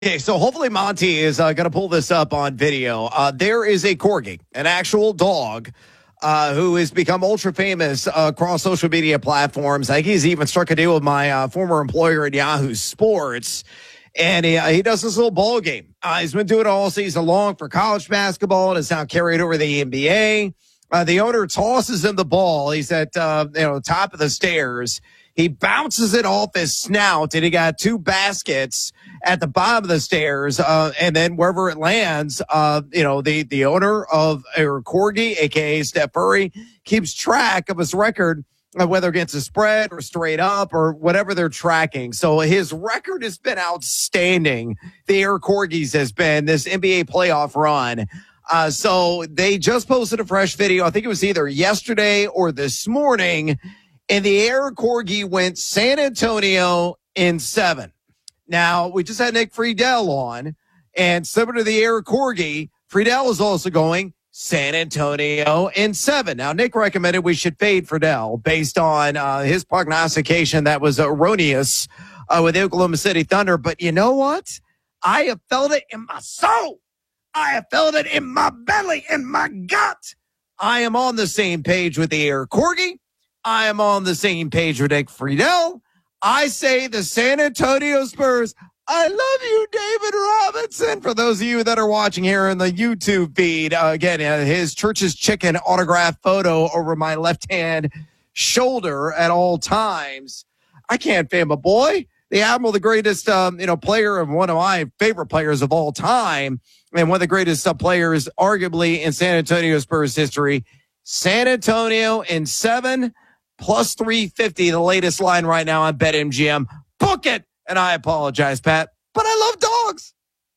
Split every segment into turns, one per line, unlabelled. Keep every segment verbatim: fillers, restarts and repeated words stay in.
Okay, so hopefully Monty is uh, going to pull this up on video. Uh, there is a corgi, an actual dog, uh, who has become ultra famous uh, across social media platforms. I think he's even struck a deal with my uh, former employer at Yahoo Sports, and he, uh, he does this little ball game. Uh, he's been doing it all season long for college basketball, and it's now carried over the N B A. Uh, the owner tosses him the ball. He's at uh, you know top of the stairs. He bounces it off his snout, and he got two baskets at the bottom of the stairs. Uh, and then wherever it lands, uh, you know, the, the owner of a corgi, a k a. Steph Curry, keeps track of his record, uh, whether against a spread or straight up or whatever they're tracking. So his record has been outstanding. The Air Corgis has been this N B A playoff run. Uh, so they just posted a fresh video. I think it was either yesterday or this morning. And the Air Corgi went San Antonio in seven. Now, we just had Nick Friedel on, and similar to the Air Corgi, Friedel is also going San Antonio in seven. Now, Nick recommended we should fade Friedel based on uh, his prognostication that was erroneous uh, with the Oklahoma City Thunder. But you know what? I have felt it in my soul. I have felt it in my belly, in my gut. I am on the same page with the Air Corgi. I am on the same page with Nick Friedel. I say the San Antonio Spurs. I love you, David Robinson. For those of you that are watching here in the YouTube feed, uh, again, uh, his Church's Chicken autograph photo over my left-hand shoulder at all times. I can't fan my boy. The Admiral, the greatest um, you know, player and one of my favorite players of all time, and one of the greatest uh, players arguably in San Antonio Spurs history. San Antonio in seven. Plus three fifty, the latest line right now on BetMGM. Book it. And I apologize, Pat, but I love dogs.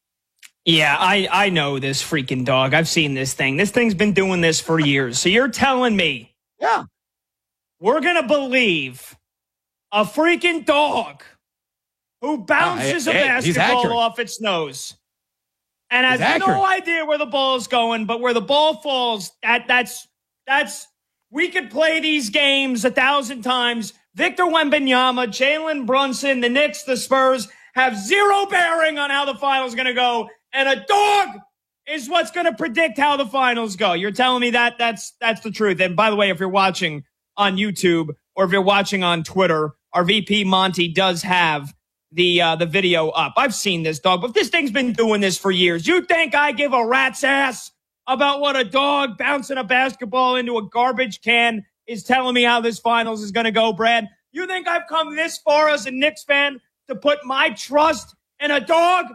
Yeah, I, I know this freaking dog. I've seen this thing. This thing's been doing this for years. So you're telling me,
yeah,
we're going to believe a freaking dog who bounces uh, hey, a basketball off its nose and has no idea where the ball is going, but where the ball falls, that that's that's... We could play these games a thousand times. Victor Wembanyama, Jalen Brunson, the Knicks, the Spurs have zero bearing on how the finals are going to go. And a dog is what's going to predict how the finals go. You're telling me that that's that's the truth. And by the way, if you're watching on YouTube or if you're watching on Twitter, our V P Monty does have the uh, the video up. I've seen this dog, but this thing's been doing this for years. You think I give a rat's ass about what a dog bouncing a basketball into a garbage can is telling me how this finals is going to go, Brad? You think I've come this far as a Knicks fan to put my trust in a dog?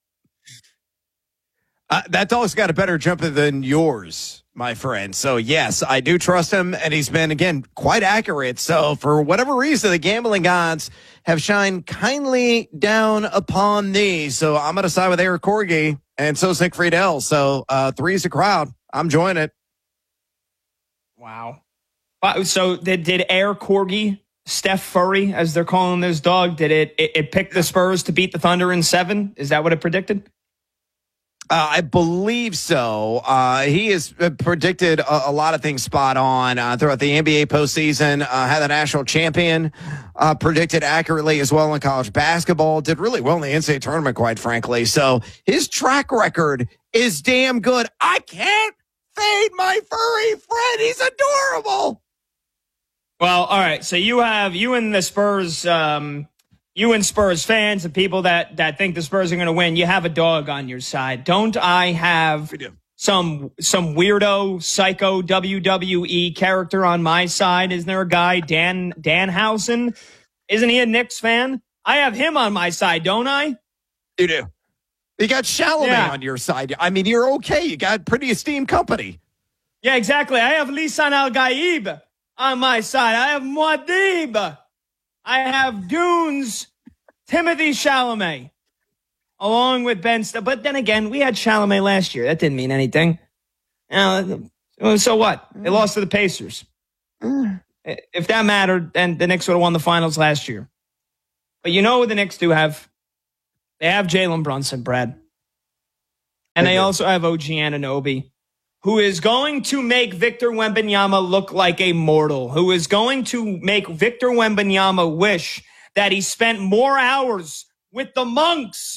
Uh, that dog's got a better jumper than yours, my friend. So, yes, I do trust him, and he's been, again, quite accurate. So, for whatever reason, the gambling gods have shined kindly down upon thee. So, I'm going to side with Eric Corgi. And so is Nick Friedel. So uh, three's a crowd. I'm joining it.
Wow. So did, did Air Corgi, Steph Curry, as they're calling this dog, did it, it, it pick the Spurs to beat the Thunder in seven? Is that what it predicted?
Uh, I believe so. Uh, he has predicted a, a lot of things spot on uh, throughout the N B A postseason. Uh, had the national champion uh, predicted accurately as well in college basketball. Did really well in the N C double A tournament, quite frankly. So his track record is damn good. I can't fade my furry friend. He's adorable.
Well, all right. So you have you and the Spurs. Um, You and Spurs fans and people that, that think the Spurs are going to win, you have a dog on your side. Don't I have some some weirdo, psycho W W E character on my side? Isn't there a guy, Dan Danhausen? Isn't he a Knicks fan? I have him on my side, don't I?
You do. You got Chalamet
yeah.
on your side. I mean, you're okay. You got pretty esteemed company.
Yeah, exactly. I have Lisan Al-Gaib on my side. I have Muad'Dib. I have Dunes, Timothy Chalamet, along with Ben St- But then again, we had Chalamet last year. That didn't mean anything. Uh, so what? They lost to the Pacers. If that mattered, then the Knicks would have won the finals last year. But you know what the Knicks do have? They have Jalen Brunson, Brad. And they also have O G Anunoby, who is going to make Victor Wembanyama look like a mortal, who is going to make Victor Wembanyama wish that he spent more hours with the monks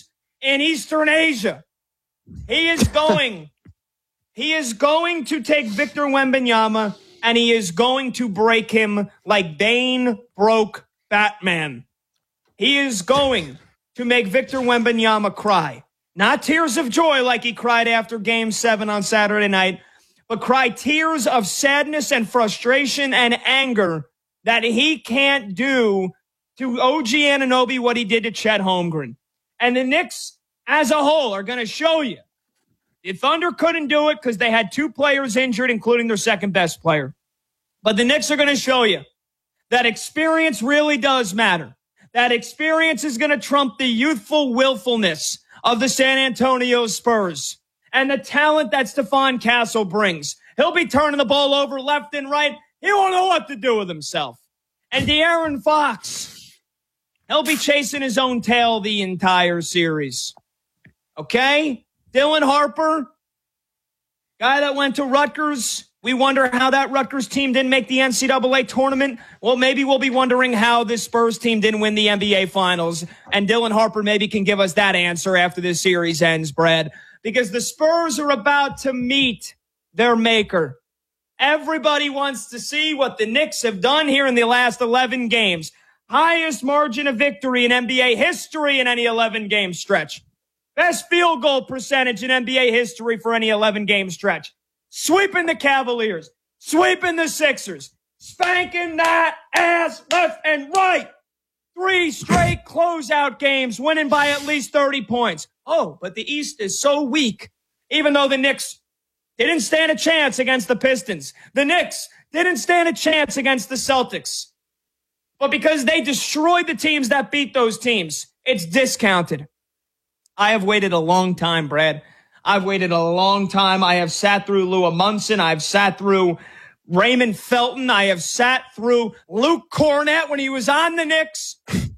in Eastern Asia. He is going, he is going to take Victor Wembanyama and he is going to break him like Bane broke Batman. He is going to make Victor Wembanyama cry. Not tears of joy like he cried after Game seven on Saturday night, but cry tears of sadness and frustration and anger that he can't do to O G Anunoby what he did to Chet Holmgren. And the Knicks as a whole are going to show you. The Thunder couldn't do it because they had two players injured, including their second best player. But the Knicks are going to show you that experience really does matter. That experience is going to trump the youthful willfulness of the San Antonio Spurs and the talent that Stephon Castle brings. He'll be turning the ball over left and right. He won't know what to do with himself. And De'Aaron Fox, he'll be chasing his own tail the entire series. Okay? Dylan Harper, guy that went to Rutgers. We wonder how that Rutgers team didn't make the N C double A tournament. Well, maybe we'll be wondering how this Spurs team didn't win the N B A Finals. And Dylan Harper maybe can give us that answer after this series ends, Brad. Because the Spurs are about to meet their maker. Everybody wants to see what the Knicks have done here in the last eleven games. Highest margin of victory in N B A history in any eleven-game stretch. Best field goal percentage in N B A history for any eleven-game stretch. Sweeping the Cavaliers. Sweeping the Sixers. Spanking that ass left and right. Three straight closeout games, winning by at least thirty points. Oh, but the East is so weak. Even though the Knicks didn't stand a chance against the Pistons. The Knicks didn't stand a chance against the Celtics. But because they destroyed the teams that beat those teams, it's discounted. I have waited a long time, Brad. I've waited a long time. I have sat through Lua Munson. I've sat through Raymond Felton. I have sat through Luke Cornett when he was on the Knicks.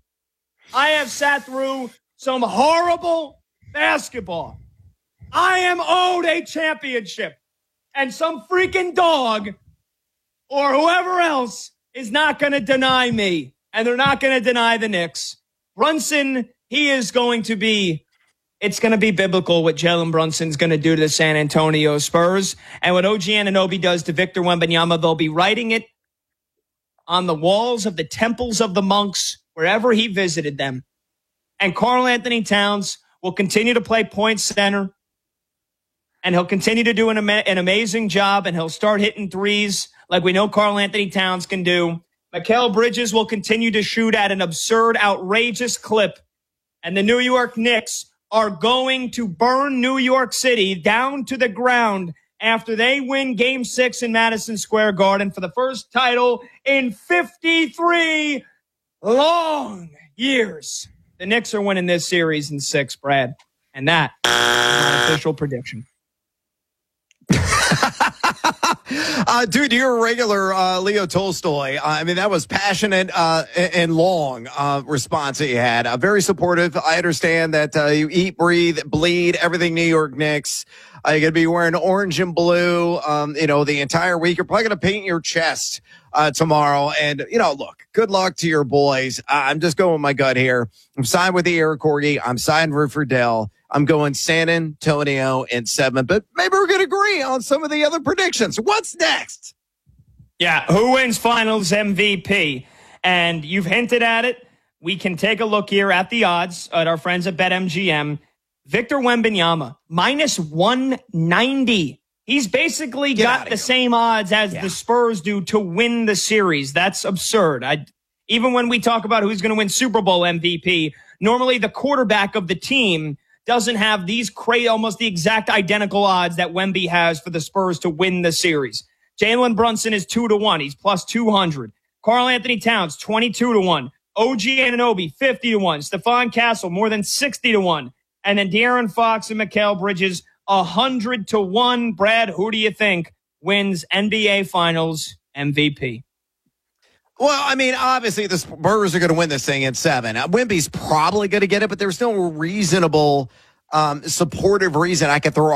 I have sat through some horrible basketball. I am owed a championship. And some freaking dog or whoever else is not going to deny me. And they're not going to deny the Knicks. Brunson, he is going to be... It's going to be biblical what Jalen Brunson's going to do to the San Antonio Spurs. And what O G Anunoby does to Victor Wembanyama, they'll be writing it on the walls of the temples of the monks, wherever he visited them. And Karl Anthony Towns will continue to play point center. And he'll continue to do an, ama- an amazing job. And he'll start hitting threes like we know Karl Anthony Towns can do. Mikal Bridges will continue to shoot at an absurd, outrageous clip. And the New York Knicks are going to burn New York City down to the ground after they win Game six in Madison Square Garden for the first title in fifty-three long years. The Knicks are winning this series in six, Brad. And that is my official prediction.
uh, dude, you're a regular uh, Leo Tolstoy. Uh, I mean, that was passionate uh, and long uh, response that you had. Uh, very supportive. I understand that uh, you eat, breathe, bleed, everything New York Knicks. Uh, you're going to be wearing orange and blue, um, you know, the entire week. You're probably going to paint your chest uh, tomorrow. And, you know, look, good luck to your boys. Uh, I'm just going with my gut here. I'm signed with the Eric Corgi. I'm signed with Riddell. I'm going San Antonio in seven, but maybe we're going to agree on some of the other predictions. What's next?
Yeah, who wins finals M V P? And you've hinted at it. We can take a look here at the odds at our friends at BetMGM. Victor Wembanyama, minus one ninety. He's basically Get got the here. same odds as yeah. the Spurs do to win the series. That's absurd. I, even when we talk about who's going to win Super Bowl M V P, normally the quarterback of the team doesn't have these crazy, almost the exact identical odds that Wemby has for the Spurs to win the series. Jalen Brunson is two to one. He's plus two hundred. Karl Anthony Towns, twenty-two to one. O G Anunoby, fifty to one. Stephon Castle, more than sixty to one. And then De'Aaron Fox and Mikal Bridges, one hundred to one. Brad, who do you think wins N B A Finals M V P?
Well, I mean, obviously the Spurs are going to win this thing in seven. Uh, Wemby's probably going to get it, but there's no reasonable, um, supportive reason I could throw